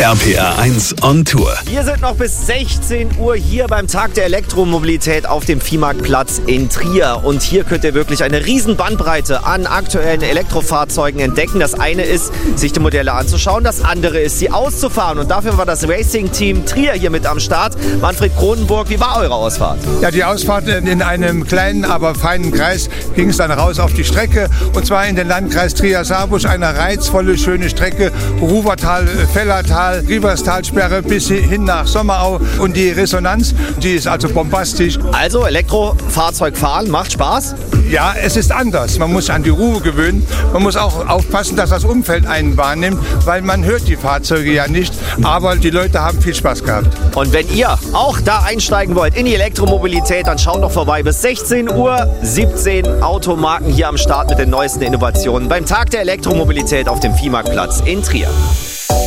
RPR 1 on Tour. Wir sind noch bis 16 Uhr hier beim Tag der Elektromobilität auf dem Viehmarktplatz in Trier. Und hier könnt ihr wirklich eine riesen Bandbreite an aktuellen Elektrofahrzeugen entdecken. Das eine ist, sich die Modelle anzuschauen. Das andere ist, sie auszufahren. Und dafür war das Racing-Team Trier hier mit am Start. Manfred Kronenburg, wie war eure Ausfahrt? Ja, die Ausfahrt in einem kleinen, aber feinen Kreis ging es dann raus auf die Strecke. Und zwar in den Landkreis Trier-Saarburg, eine reizvolle, schöne Strecke. Ruwertal, Fellertal, Rieverstalsperre bis hin nach Sommerau. Und die Resonanz, die ist also bombastisch. Also Elektrofahrzeug fahren, macht Spaß? Ja, es ist anders. Man muss sich an die Ruhe gewöhnen. Man muss auch aufpassen, dass das Umfeld einen wahrnimmt, weil man hört die Fahrzeuge ja nicht. Aber die Leute haben viel Spaß gehabt. Und wenn ihr auch da einsteigen wollt in die Elektromobilität, dann schaut doch vorbei. Bis 16 Uhr 17 Automarken hier am Start mit den neuesten Innovationen beim Tag der Elektromobilität auf dem Viehmarktplatz in Trier.